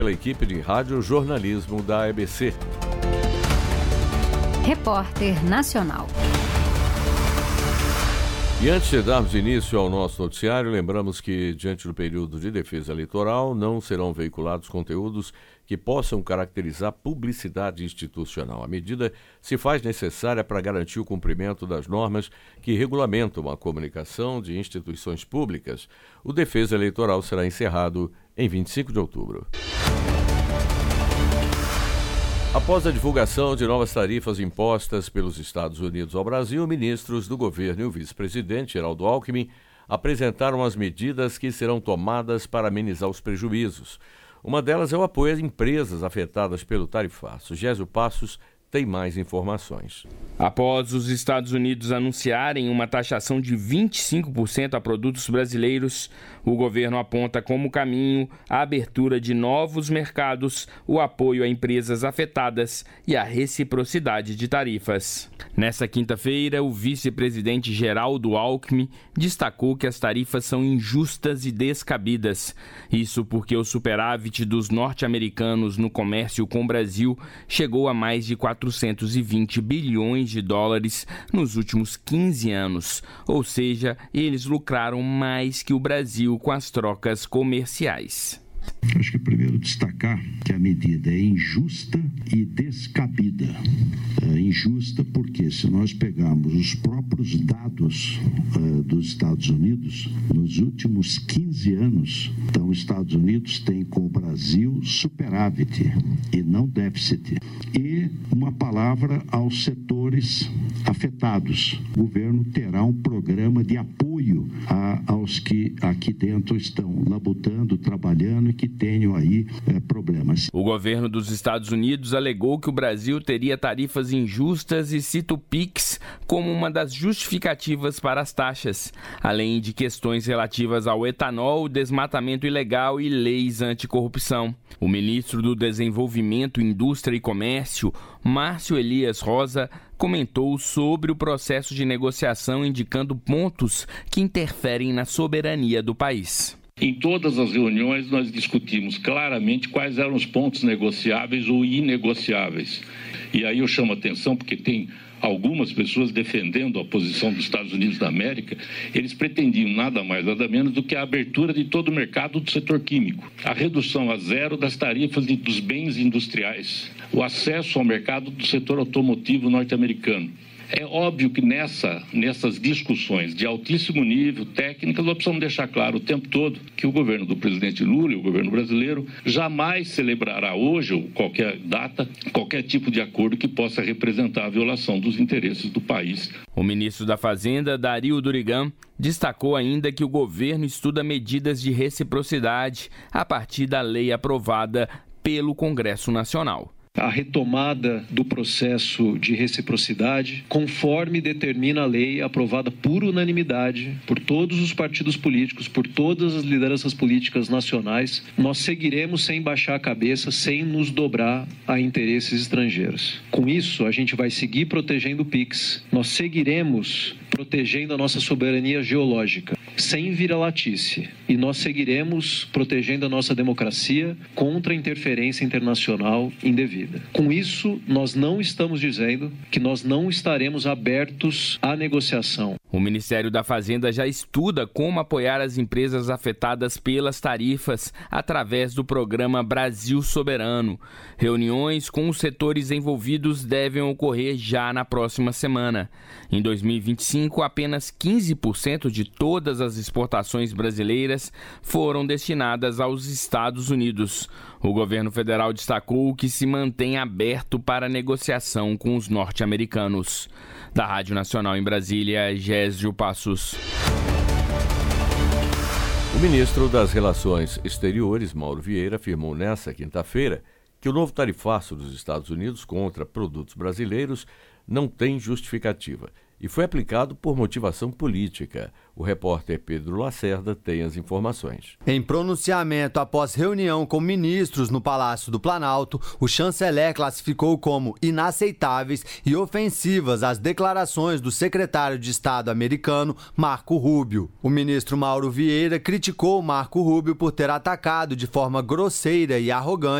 Pela equipe de rádio-jornalismo da EBC. Repórter Nacional. E antes de darmos início ao nosso noticiário, lembramos que, diante do período de defesa eleitoral, não serão veiculados conteúdos que possam caracterizar publicidade institucional. A medida se faz necessária para garantir o cumprimento das normas que regulamentam a comunicação de instituições públicas. O defesa eleitoral será encerrado em 25 de outubro. Após a divulgação de novas tarifas impostas pelos Estados Unidos ao Brasil, ministros do governo e o vice-presidente Geraldo Alckmin apresentaram as medidas que serão tomadas para amenizar os prejuízos. Uma delas é o apoio às empresas afetadas pelo tarifaço. Gésio Passos tem mais informações. Após os Estados Unidos anunciarem uma taxação de 25% a produtos brasileiros, o governo aponta como caminho a abertura de novos mercados, o apoio a empresas afetadas e a reciprocidade de tarifas. Nessa quinta-feira, o vice-presidente Geraldo Alckmin destacou que as tarifas são injustas e descabidas. Isso porque o superávit dos norte-americanos no comércio com o Brasil chegou a mais de 420 bilhões de dólares nos últimos 15 anos, ou seja, eles lucraram mais que o Brasil com as trocas comerciais. Acho que primeiro destacar que a medida é injusta e descabida. É injusta porque, se nós pegarmos os próprios dados dos Estados Unidos, nos últimos 15 anos, então os Estados Unidos têm com o Brasil superávit e não déficit. E uma palavra aos setores afetados. O governo terá um programa de apoio aos que aqui dentro estão labutando, trabalhando, que tenham aí problemas. O governo dos Estados Unidos alegou que o Brasil teria tarifas injustas e cita o PIX como uma das justificativas para as taxas, além de questões relativas ao etanol, desmatamento ilegal e leis anticorrupção. O ministro do Desenvolvimento, Indústria e Comércio, Márcio Elias Rosa, comentou sobre o processo de negociação, indicando pontos que interferem na soberania do país. Em todas as reuniões nós discutimos claramente quais eram os pontos negociáveis ou inegociáveis. E aí eu chamo a atenção porque tem algumas pessoas defendendo a posição dos Estados Unidos da América. Eles pretendiam nada mais, nada menos do que a abertura de todo o mercado do setor químico, a redução a zero das tarifas dos bens industriais, o acesso ao mercado do setor automotivo norte-americano. É óbvio que nessas discussões de altíssimo nível, técnicas, nós precisamos deixar claro o tempo todo que o governo do presidente Lula e o governo brasileiro jamais celebrará hoje, ou qualquer data, qualquer tipo de acordo que possa representar a violação dos interesses do país. O ministro da Fazenda, Dario Durigan, destacou ainda que o governo estuda medidas de reciprocidade a partir da lei aprovada pelo Congresso Nacional. A retomada do processo de reciprocidade, conforme determina a lei aprovada por unanimidade por todos os partidos políticos, por todas as lideranças políticas nacionais, nós seguiremos sem baixar a cabeça, sem nos dobrar a interesses estrangeiros. Com isso, a gente vai seguir protegendo o PIX, nós seguiremos protegendo a nossa soberania geológica, sem vira-latice, e nós seguiremos protegendo a nossa democracia contra a interferência internacional indevida. Com isso, nós não estamos dizendo que nós não estaremos abertos à negociação. O Ministério da Fazenda já estuda como apoiar as empresas afetadas pelas tarifas através do programa Brasil Soberano. Reuniões com os setores envolvidos devem ocorrer já na próxima semana. Em 2025, apenas 15% de todas as exportações brasileiras foram destinadas aos Estados Unidos. O governo federal destacou que se mantém aberto para negociação com os norte-americanos. Da Rádio Nacional em Brasília, Gésio Passos. O ministro das Relações Exteriores, Mauro Vieira, afirmou nesta quinta-feira que o novo tarifaço dos Estados Unidos contra produtos brasileiros não tem justificativa e foi aplicado por motivação política. O repórter Pedro Lacerda tem as informações. Em pronunciamento após reunião com ministros no Palácio do Planalto, o chanceler classificou como inaceitáveis e ofensivas as declarações do secretário de Estado americano, Marco Rubio. O ministro Mauro Vieira criticou Marco Rubio por ter atacado de forma grosseira e arrogante